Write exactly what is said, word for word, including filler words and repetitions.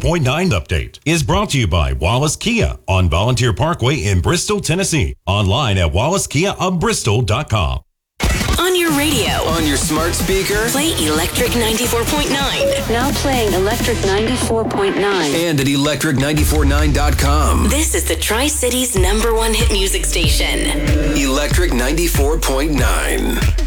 point nine update is brought to you by Wallace Kia on Volunteer Parkway in Bristol, Tennessee. Online at wallace kia of bristol dot com. On your radio. On your smart speaker. Play Electric ninety-four point nine. Now playing Electric ninety-four point nine. And at electric nine four nine dot com. This is the Tri-Cities number one hit music station. Electric ninety-four point nine.